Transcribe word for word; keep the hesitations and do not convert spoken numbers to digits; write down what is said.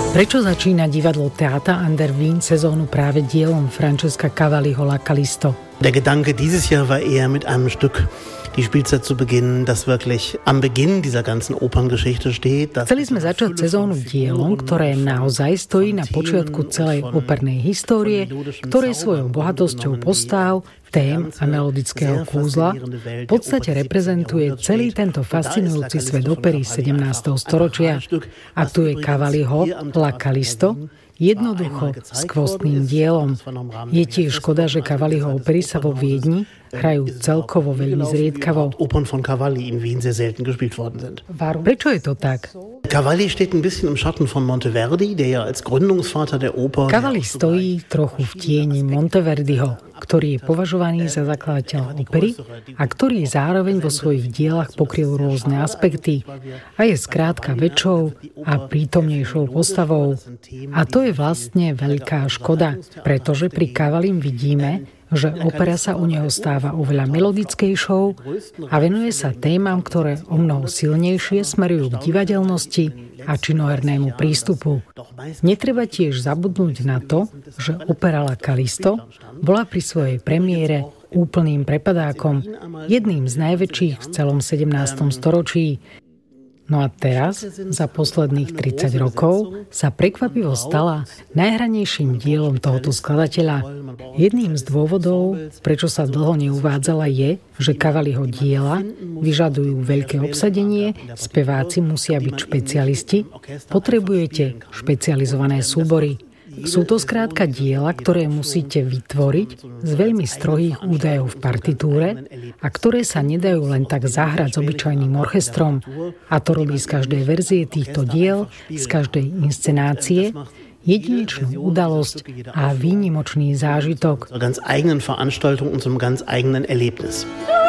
Prečo začína divadlo Theater an der Wien sezónu práve dielom Francesca Cavalliho La Callisto? Der Gedanke dieses Jahr war eher mit einem Stück die Spielzeit zu beginnen, das wirklich am Beginn dieser ganzen Operngeschichte steht. Chceli sme začať sezónu dielom, ktoré naozaj stojí na počiatku celej opernej histórie, ktoré svojou bohatosťou postav, tém a melodického kúzla v podstate reprezentuje celý tento fascinujúci svet opery sedemnásteho storočia. A tu je Cavalliho La Callisto, jednoducho skvostným dielom. Je tiež škoda, že Cavalliho opery sa vo Viedni hrajú celkovo veľmi zriedkavo. Prečo je to tak? Cavalli steht ein bisschen im Schatten von Monteverdi, der ja als Gründungsvater der Oper. Cavalli stojí trochu v tieni Monteverdiho, ktorý je považovaný za zakladateľa opery a ktorý zároveň vo svojich dielach pokryl rôzne aspekty a je skrátka väčšou a prítomnejšou postavou. A to je vlastne veľká škoda, pretože pri Cavallim vidíme, že opera sa u neho stáva oveľa melodickejšou a venuje sa témam, ktoré o mnoho silnejšie smerujú k divadelnosti a činohernému prístupu. Netreba tiež zabudnúť na to, že opera La Callisto bola pri svojej premiére úplným prepadákom, jedným z najväčších v celom sedemnástom storočí. No a teraz, za posledných tridsať rokov, sa prekvapivo stala najhranejším dielom tohoto skladateľa. Jedným z dôvodov, prečo sa dlho neuvádzala, je, že Cavalliho diela vyžadujú veľké obsadenie, speváci musia byť špecialisti, potrebujete špecializované súbory. Sú to skrátka diela, ktoré musíte vytvoriť z veľmi strohých údajov v partitúre a ktoré sa nedajú len tak zahrať s obyčajným orchestrom. A to robí z každej verzie týchto diel, z každej inscenácie, jedinečnú udalosť a výnimočný zážitok. Ganz eigenen Veranstaltung und zum ganz eigenen Erlebnis.